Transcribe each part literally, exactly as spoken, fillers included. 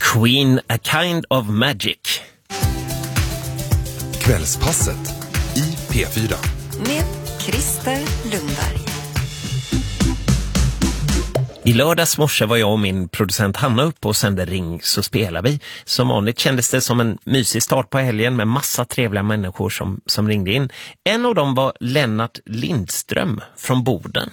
Queen, A Kind of Magic. Kvällspasset i P fyra. Med Christer Lundberg. I lördags morse var jag och min producent Hanna upp och sände Ring så spelar vi. Som vanligt kändes det som en mysig start på helgen med massa trevliga människor som, som ringde in. En av dem var Lennart Lindström från Boden.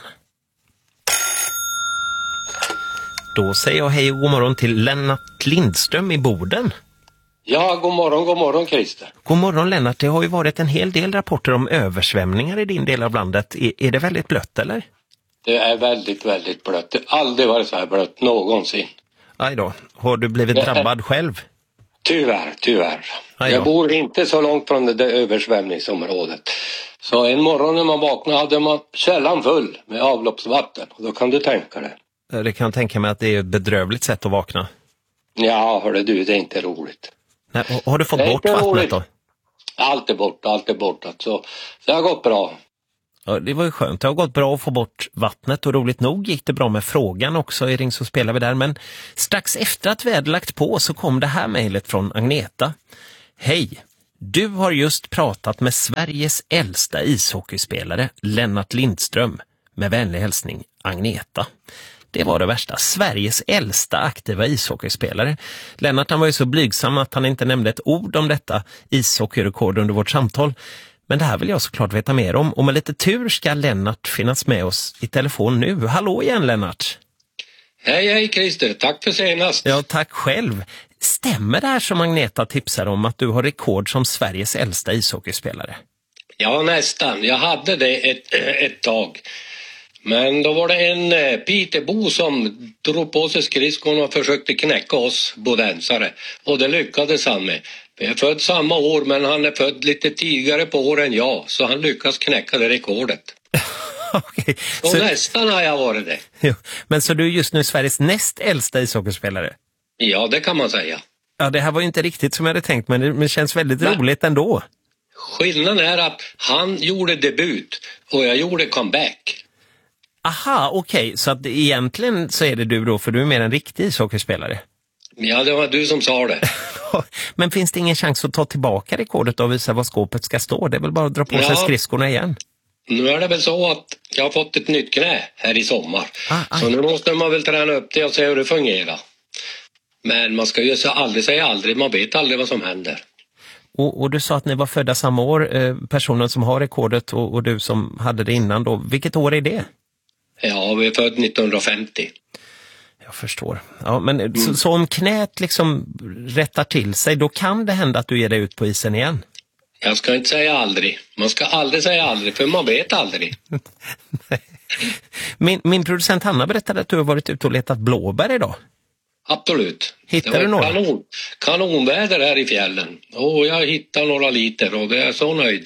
Då säger jag hej och god morgon till Lennart Lindström i Boden. Ja, god morgon, god morgon Christer. God morgon Lennart, det har ju varit en hel del rapporter om översvämningar i din del av landet. Är, är det väldigt blött eller? Det är väldigt, väldigt blött. Det har aldrig varit så här blött någonsin. Aj då, har du blivit det drabbad är... själv? Tyvärr, tyvärr. Aj jag då. bor inte så långt från det där översvämningsområdet. Så en morgon när man vaknade hade man källan full med avloppsvatten. Och då kan du tänka det. Det kan jag tänka mig att det är ett bedrövligt sätt att vakna. Ja, hörde du, det är inte roligt. Nej, har du fått Det är bort inte vattnet roligt. då? Allt är borta, allt är borta. Så det har gått bra. Ja, det var ju skönt. Det har gått bra att få bort vattnet och roligt nog gick det bra med frågan också i Ring så spelar vi där. Men strax efter att vi hade lagt på så kom det här mejlet från Agneta. Hej! Du har just pratat med Sveriges äldsta ishockeyspelare Lennart Lindström. Med vänlig hälsning Agneta. Det var det värsta. Sveriges äldsta aktiva ishockeyspelare. Lennart han var ju så blygsam att han inte nämnde ett ord om detta ishockeyrekord under vårt samtal. Men det här vill jag såklart veta mer om. Och med lite tur ska Lennart finnas med oss i telefon nu. Hallå igen Lennart. Hej, hej Christer. Tack för senast. Ja, tack själv. Stämmer det här som Agneta tipsar om att du har rekord som Sveriges äldsta ishockeyspelare? Ja, nästan. Jag hade det ett, ett tag. Men då var det en eh, Peterbo som drog på sig skridskon och försökte knäcka oss bodensare. Och det lyckades han med. Vi är född samma år men han är född lite tidigare på år än jag. Så han lyckas knäcka det rekordet. Okej. Och Så... nästan har jag varit det. Jo. Men så du är just nu Sveriges näst äldsta ishockeyspelare? Ja, det kan man säga. Ja, det här var ju inte riktigt som jag hade tänkt men det, men det känns väldigt Nej. roligt ändå. Skillnaden är att han gjorde debut och jag gjorde comeback. Aha, okej. Okay. Så att egentligen så är det du då, för du är mer en riktig ishockeyspelare. Ja, det var du som sa det. Men finns det ingen chans att ta tillbaka rekordet och visa vad skåpet ska stå? Det är väl bara att dra på Ja. sig skridskorna igen. Nu är det väl så att jag har fått ett nytt knä här i sommar. Ah, så nu måste man väl träna upp det och se hur det fungerar. Men man ska ju så aldrig säga aldrig. Man vet aldrig vad som händer. Och, och du sa att ni var födda samma år. Eh, personen som har rekordet och, och du som hade det innan då. Vilket år är det? Ja, vi är född nittonhundrafemtio. Jag förstår. Ja, men mm. så, så om knät liksom rättar till sig, då kan det hända att du ger dig ut på isen igen? Jag ska inte säga aldrig. Man ska aldrig säga aldrig, för man vet aldrig. min, min producent Hanna berättade att du har varit ute och letat blåbär idag. Absolut. Hittar du några? Kanon, kanonväder här i fjällen. Och jag hittar några liter och det är så nöjd.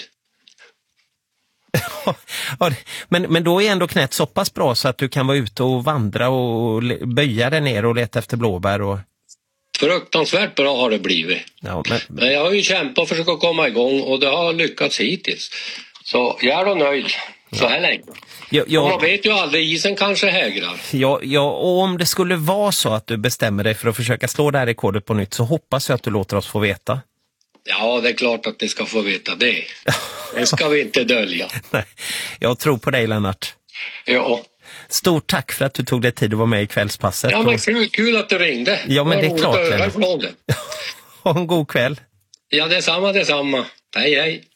Ja, men, men då är ändå knät så pass bra så att du kan vara ute och vandra och böja dig ner och leta efter blåbär och... Fruktansvärt bra har det blivit. Ja, men... men jag har ju kämpat och försökt komma igång och det har lyckats hittills. Så jag är då nöjd så här länge. Ja, ja, man vet ju aldrig, isen kanske hägrar. Ja, ja, och om det skulle vara så att du bestämmer dig för att försöka slå det här rekordet på nytt så hoppas jag att du låter oss få veta. Ja, det är klart att ni ska få veta det. Det ska vi inte dölja. Nej, jag tror på dig Lennart. Ja. Stort tack för att du tog dig tid att vara med i kvällspasset. Ja, men kul, kul att du ringde. Ja, men det är klart. Det. Ha en god kväll. Ja, detsamma, detsamma. Hej, hej.